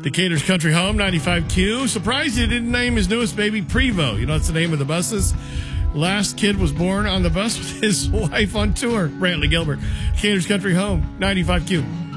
Decatur's Country Home, 95Q. Surprised he didn't name his newest baby Prevo. You know, that's the name of the buses. Last kid was born on the bus with his wife on tour. Brantley Gilbert. Decatur's Country Home, 95Q.